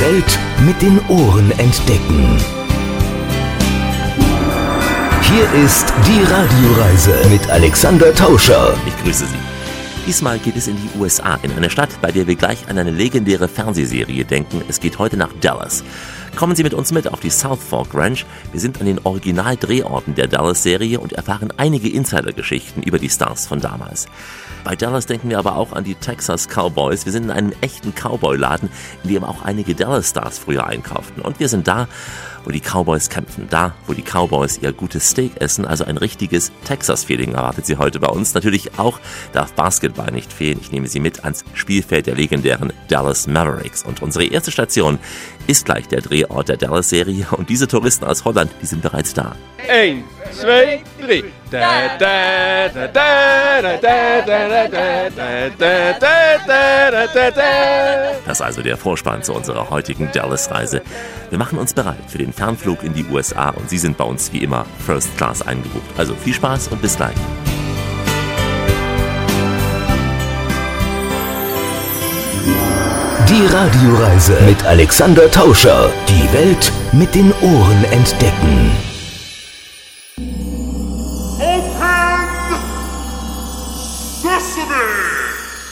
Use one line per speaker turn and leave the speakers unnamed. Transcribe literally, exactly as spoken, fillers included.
Welt mit den Ohren entdecken. Hier ist die Radioreise mit Alexander Tauscher.
Ich grüße Sie. Diesmal geht es in die U S A, in eine Stadt, bei der wir gleich an eine legendäre Fernsehserie denken. Es geht heute nach Dallas. Kommen Sie mit uns mit auf die South Fork Ranch. Wir sind an den Original-Drehorten der Dallas-Serie und erfahren einige Insider-Geschichten über die Stars von damals. Bei Dallas denken wir aber auch an die Texas Cowboys. Wir sind in einem echten Cowboy-Laden, in dem auch einige Dallas-Stars früher einkauften. Und wir sind da, wo die Cowboys kämpfen. Da, wo die Cowboys ihr gutes Steak essen. Also ein richtiges Texas-Feeling erwartet Sie heute bei uns. Natürlich auch darf Basketball nicht fehlen. Ich nehme Sie mit ans Spielfeld der legendären Dallas Mavericks. Und unsere erste Station ist gleich der Drehort der Dallas-Serie. Und diese Touristen aus Holland, die sind bereits da.
Eins, zwei, drei. Da, da, da, da, da, da, da, da, da, da, da, da.
Das ist also der Vorspann zu unserer heutigen Dallas-Reise. Wir machen uns bereit für den Fernflug in die U S A und Sie sind bei uns wie immer First Class eingebucht. Also viel Spaß und bis gleich.
Die Radioreise mit Alexander Tauscher. Die Welt mit den Ohren entdecken.